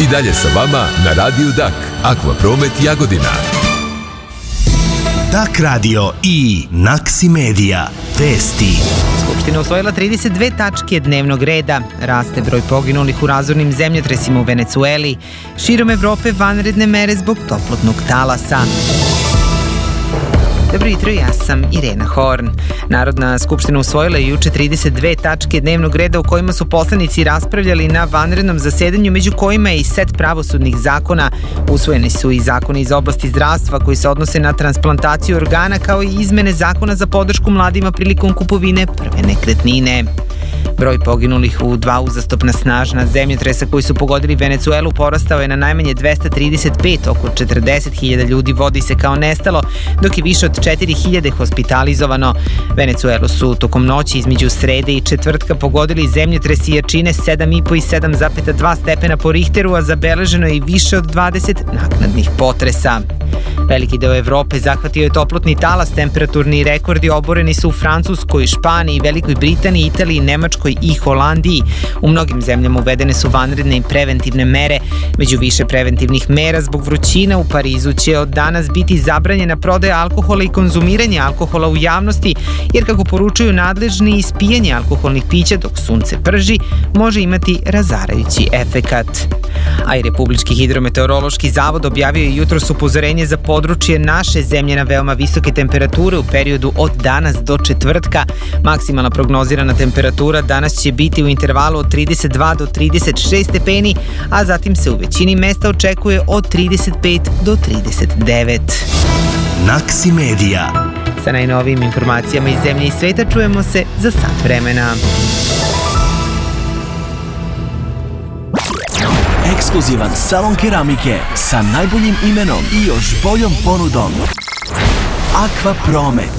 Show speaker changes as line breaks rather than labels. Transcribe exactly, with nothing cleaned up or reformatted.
I dalje sa vama na Radiju Dak, Akvapromet Jagodina.
Dak radio i Naksi Medija. Vesti.
Skupština usvojila trideset dve tačke dnevnog reda. Raste broj poginulih u razornim zemljotresima u Venecueli. Širom Evrope vanredne mere zbog toplotnog talasa. Dobro jutro, ja sam Irena Horn. Narodna skupština usvojila je juče trideset dve tačke dnevnog reda u kojima su poslanici raspravljali na vanrednom zasedanju, među kojima je i set pravosudnih zakona. Usvojeni su i zakoni iz oblasti zdravstva koji se odnose na transplantaciju organa, kao i izmene zakona za podršku mladima prilikom kupovine prve nekretnine. Broj poginulih u dva uzastopna snažna zemljotresa koji su pogodili Venecuelu porastao je na najmanje dvesta trideset pet, oko četrdeset hiljada ljudi vodi se kao nestalo, dok je više od četiri hiljade hospitalizovano. Venecuelu su tokom noći između srede i četvrtka pogodili zemljotresi jačine sedam i po i sedam zarez dva stepena po Richteru, a zabeleženo je i više od dvadeset naknadnih potresa. Veliki deo Evrope zahvatio je toplotni talas, temperaturni rekordi oboreni su u Francuskoj, Španiji, Velikoj Britaniji, Italiji, Nemačkoj i Holandiji. U mnogim zemljama uvedene su vanredne i preventivne mere. Među više preventivnih mera zbog vrućina u Parizu će od danas biti zabranjena prodaja alkohola i konzumiranje alkohola u javnosti, jer kako poručuju nadležni, ispijanje alkoholnih pića dok sunce prži može imati razarajući efekat. A i Republički hidrometeorološki zavod objavio je jutros upozorenje za područje naše zemlje na veoma visoke temperature u periodu od danas do četvrtka. Maksimalna prognozirana temperatura danas će biti u intervalu od trideset dva do trideset šest stepeni, a zatim se u većini mesta očekuje od trideset pet do trideset devet.
Naksi Medija.
Sa najnovijim informacijama iz zemlje i sveta čujemo se za sat vremena.
Ekskluzivan salon keramike sa najboljim imenom i još boljom ponudom. Akvapromet.